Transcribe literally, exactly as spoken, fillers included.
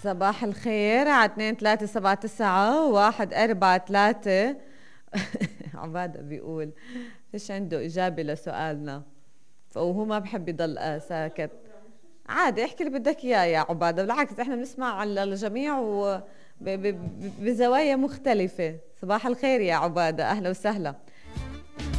صباح الخير على اثنين ثلاثة سبعة تسعة واحد أربعة ثلاثة. عبادة بيقول فيش عنده إجابة لسؤالنا، فهو ما بحب يضل ساكت. عادي احكي اللي بدك إياه يا عبادة، بالعكس احنا بنسمع على الجميع وبزوايا مختلفة. صباح الخير يا عبادة، أهلا وسهلا.